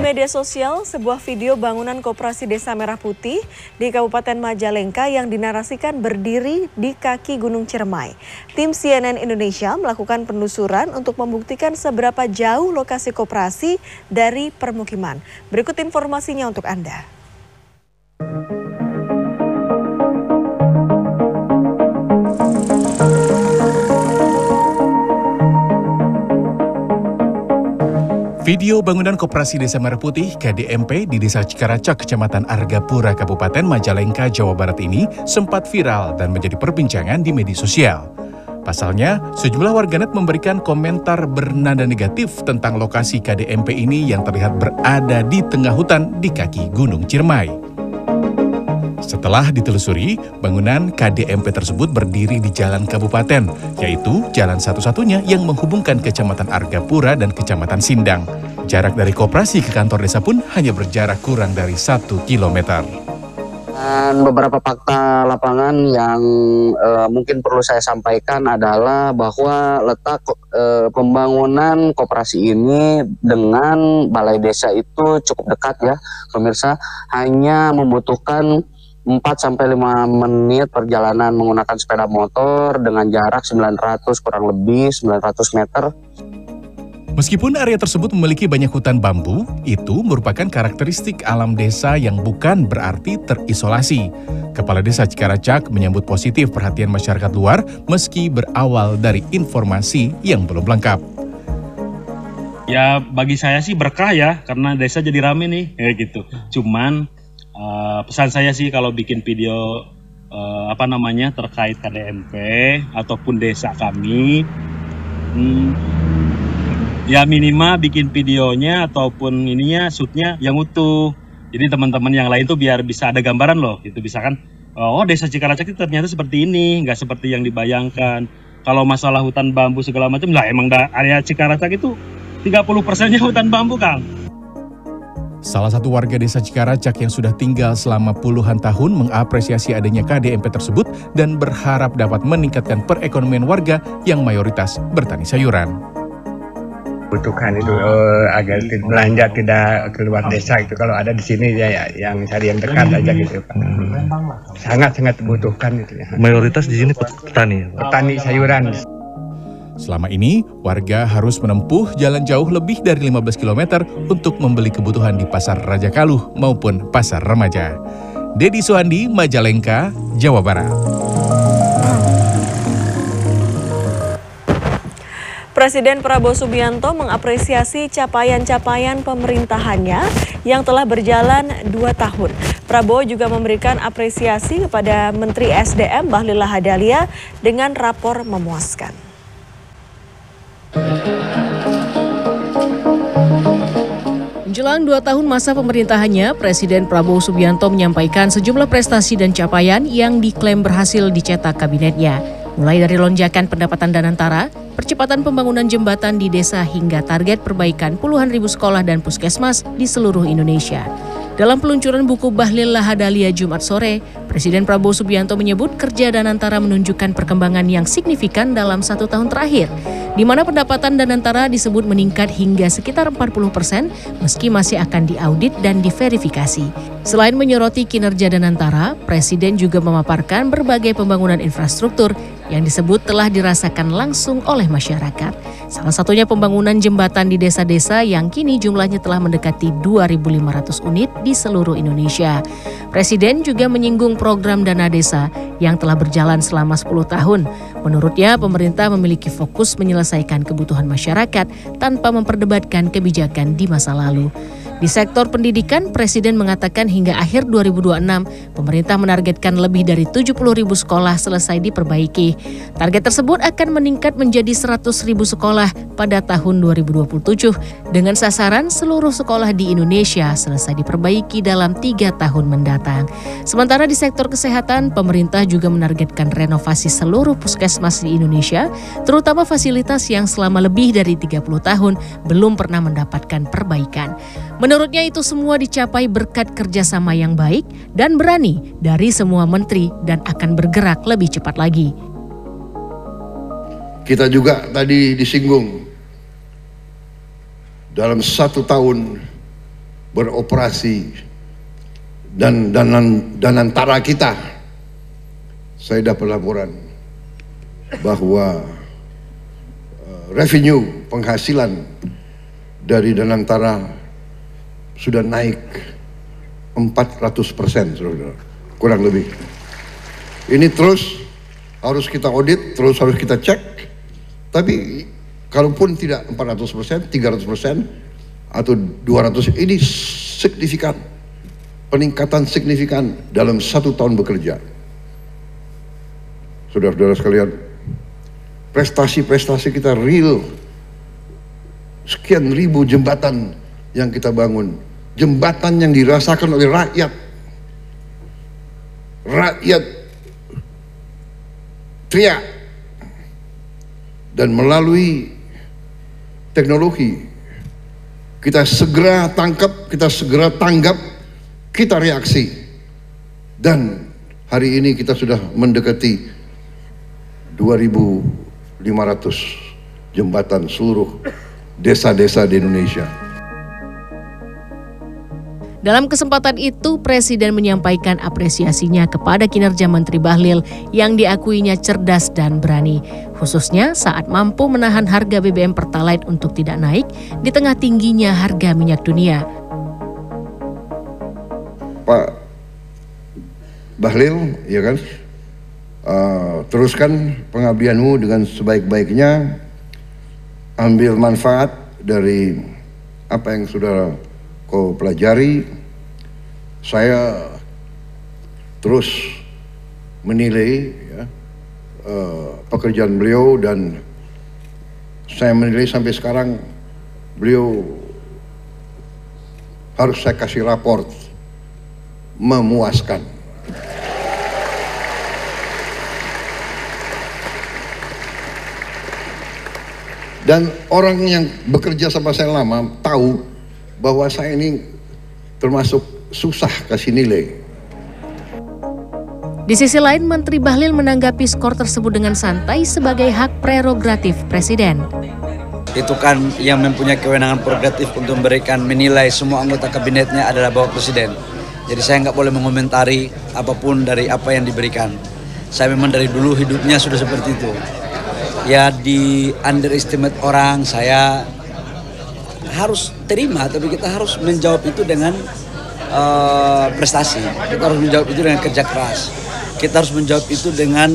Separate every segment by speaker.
Speaker 1: media sosial, sebuah video bangunan Koperasi Desa Merah Putih di Kabupaten Majalengka yang dinarasikan berdiri di kaki Gunung Ciremai. Tim CNN Indonesia melakukan penelusuran untuk membuktikan seberapa jauh lokasi koperasi dari permukiman. Berikut informasinya untuk Anda.
Speaker 2: Video bangunan Koperasi Desa Merah Putih KDMP di Desa Cikaracak, Kecamatan Argapura, Kabupaten Majalengka, Jawa Barat ini sempat viral dan menjadi perbincangan di media sosial. Pasalnya, sejumlah warganet memberikan komentar bernada negatif tentang lokasi KDMP ini yang terlihat berada di tengah hutan di kaki Gunung Ciremai. Setelah ditelusuri, bangunan KDMP tersebut berdiri di jalan kabupaten, yaitu jalan satu-satunya yang menghubungkan Kecamatan Argapura dan Kecamatan Sindang. Jarak dari koperasi ke kantor desa pun hanya berjarak kurang dari 1 kilometer.
Speaker 3: Dan beberapa fakta lapangan yang mungkin perlu saya sampaikan adalah bahwa letak pembangunan koperasi ini dengan balai desa itu cukup dekat ya, pemirsa. Hanya membutuhkan 4-5 menit perjalanan menggunakan sepeda motor dengan jarak 900 kurang lebih 900 meter.
Speaker 2: Meskipun area tersebut memiliki banyak hutan bambu, itu merupakan karakteristik alam desa yang bukan berarti terisolasi. Kepala Desa Cikaracak menyambut positif perhatian masyarakat luar meski berawal dari informasi yang belum lengkap.
Speaker 4: Ya bagi saya sih berkah ya, karena desa jadi rame nih, gitu. Cuman pesan saya sih kalau bikin video terkait KDMP ataupun desa kami, ya minimal bikin videonya ataupun shootnya yang utuh. Jadi teman-teman yang lain tuh biar bisa ada gambaran loh, gitu bisa kan. Oh desa Cikaracak itu ternyata seperti ini, nggak seperti yang dibayangkan. Kalau masalah hutan bambu segala macam, lah emang area Cikaracak itu 30%-nya hutan bambu, Kang.
Speaker 2: Salah satu warga desa Cikaracak yang sudah tinggal selama puluhan tahun mengapresiasi adanya KDMP tersebut dan berharap dapat meningkatkan perekonomian warga yang mayoritas bertani sayuran.
Speaker 5: Butuhkan itu agar belanja tidak keluar desa itu, kalau ada di sini ya yang cari yang dekat aja gitu Pak. Sangat dibutuhkan itu ya.
Speaker 6: Mayoritas di sini petani
Speaker 5: sayuran.
Speaker 2: Selama ini, warga harus menempuh jalan jauh lebih dari 15 km untuk membeli kebutuhan di Pasar Raja Kaluh maupun Pasar Remaja. Dedi Suhandi, Majalengka, Jawa Barat.
Speaker 1: Presiden Prabowo Subianto mengapresiasi capaian-capaian pemerintahannya yang telah berjalan 2 tahun. Prabowo juga memberikan apresiasi kepada Menteri SDM Bahlil Lahadalia dengan rapor memuaskan.
Speaker 7: Menjelang 2 tahun masa pemerintahannya, Presiden Prabowo Subianto menyampaikan sejumlah prestasi dan capaian yang diklaim berhasil dicetak kabinetnya. Mulai dari lonjakan pendapatan Danantara, percepatan pembangunan jembatan di desa hingga target perbaikan puluhan ribu sekolah dan puskesmas di seluruh Indonesia. Dalam peluncuran buku Bahlil Lahadalia Jumat sore, Presiden Prabowo Subianto menyebut kerja Danantara menunjukkan perkembangan yang signifikan dalam 1 tahun terakhir, di mana pendapatan Danantara disebut meningkat hingga sekitar 40% meski masih akan diaudit dan diverifikasi. Selain menyoroti kinerja Danantara, Presiden juga memaparkan berbagai pembangunan infrastruktur yang disebut telah dirasakan langsung oleh masyarakat. Salah satunya pembangunan jembatan di desa-desa yang kini jumlahnya telah mendekati 2.500 unit di seluruh Indonesia. Presiden juga menyinggung program Dana Desa yang telah berjalan selama 10 tahun. Menurutnya, pemerintah memiliki fokus menyelesaikan kebutuhan masyarakat tanpa memperdebatkan kebijakan di masa lalu. Di sektor pendidikan, Presiden mengatakan hingga akhir 2026, pemerintah menargetkan lebih dari 70.000 sekolah selesai diperbaiki. Target tersebut akan meningkat menjadi 100.000 sekolah pada tahun 2027, dengan sasaran seluruh sekolah di Indonesia selesai diperbaiki dalam 3 tahun mendatang. Sementara di sektor kesehatan, pemerintah juga menargetkan renovasi seluruh puskesmas di Indonesia, terutama fasilitas yang selama lebih dari 30 tahun belum pernah mendapatkan perbaikan. Menurutnya itu semua dicapai berkat kerjasama yang baik dan berani dari semua menteri dan akan bergerak lebih cepat lagi.
Speaker 8: Kita juga tadi disinggung dalam 1 tahun beroperasi dan antara kita, saya dapat laporan bahwa revenue penghasilan dari Danantara sudah naik 400%, saudara, kurang lebih. Ini terus harus kita audit, terus harus kita cek. Tapi kalaupun tidak 400%, 300% atau 200, ini signifikan, peningkatan signifikan dalam 1 tahun bekerja. Saudara-saudara sekalian, prestasi-prestasi kita real. Sekian ribu jembatan yang kita bangun, jembatan yang dirasakan oleh rakyat. Rakyat teriak, dan melalui teknologi kita segera tangkap, kita segera tanggap, kita reaksi, dan hari ini kita sudah mendekati 2.500 jembatan seluruh desa-desa di Indonesia.
Speaker 7: Dalam kesempatan itu, Presiden menyampaikan apresiasinya kepada kinerja Menteri Bahlil yang diakuinya cerdas dan berani, khususnya saat mampu menahan harga BBM Pertalite untuk tidak naik di tengah tingginya harga minyak dunia.
Speaker 8: Pak Bahlil, ya kan, teruskan pengabdianmu dengan sebaik-baiknya, ambil manfaat dari apa yang sudah kau pelajari. Saya terus menilai ya, pekerjaan beliau, dan saya menilai sampai sekarang beliau harus saya kasih raport memuaskan. Dan orang yang bekerja sama saya lama tahu bahwa saya ini termasuk susah kasih nilai.
Speaker 7: Di sisi lain, Menteri Bahlil menanggapi skor tersebut dengan santai sebagai hak prerogatif Presiden.
Speaker 9: Itu kan yang mempunyai kewenangan prerogatif untuk memberikan menilai semua anggota kabinetnya adalah Bapak Presiden. Jadi saya nggak boleh mengomentari apapun dari apa yang diberikan. Saya memang dari dulu hidupnya sudah seperti itu. Ya di underestimate orang, saya harus terima, tapi kita harus menjawab itu dengan prestasi. Kita harus menjawab itu dengan kerja keras. Kita harus menjawab itu dengan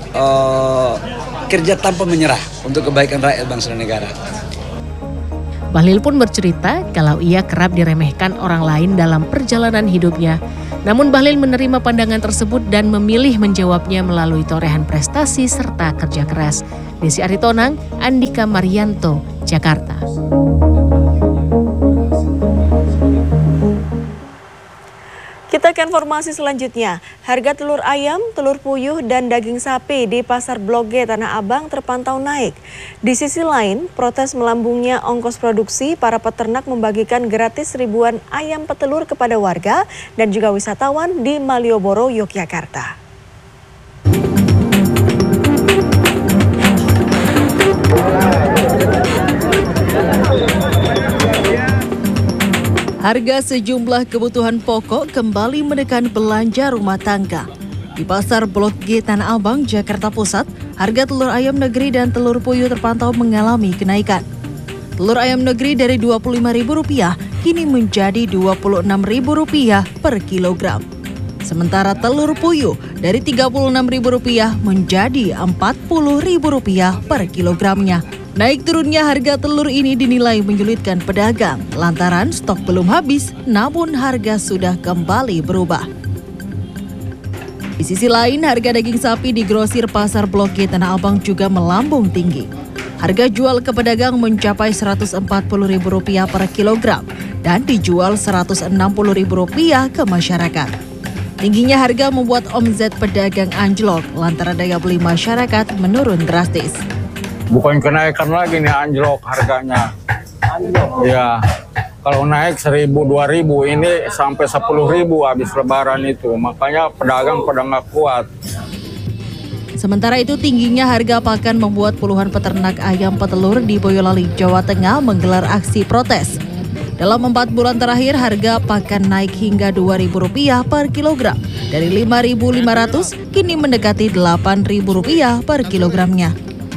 Speaker 9: kerja tanpa menyerah untuk kebaikan rakyat bangsa dan negara.
Speaker 7: Bahlil pun bercerita kalau ia kerap diremehkan orang lain dalam perjalanan hidupnya. Namun Bahlil menerima pandangan tersebut dan memilih menjawabnya melalui torehan prestasi serta kerja keras. Desi Aritonang, Andika Marianto, Jakarta.
Speaker 1: Kita ke informasi selanjutnya. Harga telur ayam, telur puyuh, dan daging sapi di Pasar Blok G Tanah Abang terpantau naik. Di sisi lain, protes melambungnya ongkos produksi, para peternak membagikan gratis ribuan ayam petelur kepada warga dan juga wisatawan di Malioboro, Yogyakarta.
Speaker 10: Harga sejumlah kebutuhan pokok kembali menekan belanja rumah tangga. Di Pasar Blok G Tanah Abang, Jakarta Pusat, harga telur ayam negeri dan telur puyuh terpantau mengalami kenaikan. Telur ayam negeri dari Rp25.000 kini menjadi Rp26.000 per kilogram. Sementara telur puyuh dari Rp36.000 menjadi Rp40.000 per kilogramnya. Naik turunnya harga telur ini dinilai menyulitkan pedagang lantaran stok belum habis, namun harga sudah kembali berubah. Di sisi lain, harga daging sapi di grosir Pasar Blok G Tanah Abang juga melambung tinggi. Harga jual ke pedagang mencapai Rp140.000 per kilogram dan dijual Rp160.000 ke masyarakat. Tingginya harga membuat omzet pedagang anjlok lantaran daya beli masyarakat menurun drastis.
Speaker 11: Bukan kenaikan lagi nih, anjlok harganya. Ya, kalau naik 1.000, 2.000, ini sampai 10.000 habis lebaran itu. Makanya pedagang pada nggak kuat.
Speaker 10: Sementara itu, tingginya harga pakan membuat puluhan peternak ayam petelur di Boyolali, Jawa Tengah menggelar aksi protes. Dalam 4 bulan terakhir, harga pakan naik hingga Rp2.000 per kilogram. Dari Rp5.500 kini mendekati Rp8.000 per kilogramnya.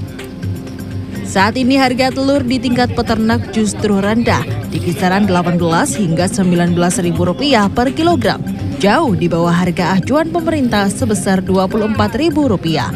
Speaker 10: Saat ini harga telur di tingkat peternak justru rendah, di kisaran Rp18 hingga Rp19.000 per kilogram. Jauh di bawah harga acuan pemerintah sebesar Rp24.000.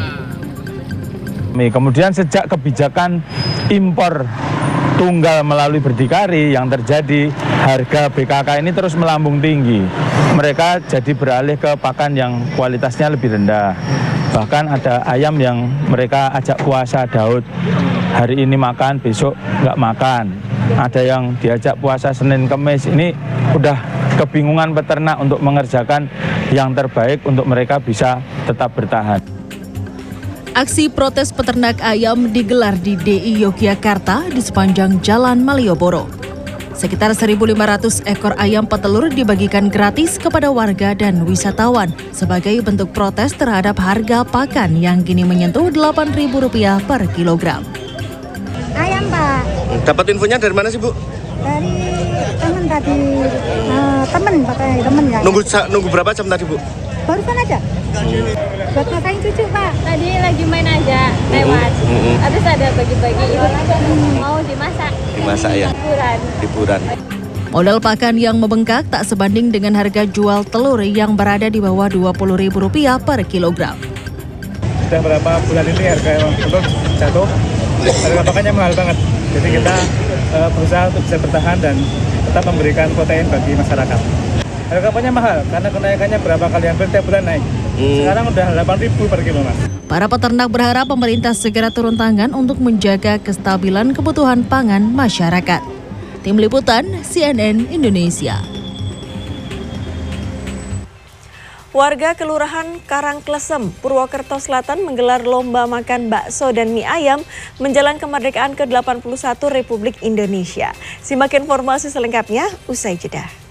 Speaker 11: Kemudian sejak kebijakan impor tunggal melalui berdikari yang terjadi, harga BKK ini terus melambung tinggi. Mereka jadi beralih ke pakan yang kualitasnya lebih rendah. Bahkan ada ayam yang mereka ajak puasa Daud. Hari ini makan, besok nggak makan. Ada yang diajak puasa Senin Kemis. Ini udah kebingungan peternak untuk mengerjakan yang terbaik untuk mereka bisa tetap bertahan.
Speaker 10: Aksi protes peternak ayam digelar di DI Yogyakarta di sepanjang Jalan Malioboro. Sekitar 1.500 ekor ayam petelur dibagikan gratis kepada warga dan wisatawan sebagai bentuk protes terhadap harga pakan yang kini menyentuh Rp8.000 per kilogram.
Speaker 12: Ayam, Pak.
Speaker 13: Dapat infonya dari mana sih, Bu?
Speaker 12: Dari teman tadi, temen ya.
Speaker 13: Nunggu berapa jam tadi, Bu?
Speaker 12: Barusan aja. Buat masain cucu, Pak.
Speaker 14: Tadi lagi main aja, lewat. Habis ada bagi-bagi itu. Mau dimasak.
Speaker 13: Dimasak ya? Liburan.
Speaker 10: Modal pakan yang membengkak tak sebanding dengan harga jual telur yang berada di bawah Rp20.000 per kilogram.
Speaker 15: Sudah berapa bulan ini harga telur jatuh, harga pakannya mahal banget. Jadi kita berusaha untuk bisa bertahan dan tetap memberikan protein bagi masyarakat. Harga pakannya mahal karena kenaikannya berapa kali, hampir tiap bulan naik. Sekarang udah Rp8.000 per kilo, Mas.
Speaker 10: Para peternak berharap pemerintah segera turun tangan untuk menjaga kestabilan kebutuhan pangan masyarakat. Tim Liputan CNN Indonesia.
Speaker 1: Warga Kelurahan Karangklesem, Purwokerto Selatan menggelar lomba makan bakso dan mie ayam menjelang kemerdekaan ke-81 Republik Indonesia. Simak informasi selengkapnya usai jeda.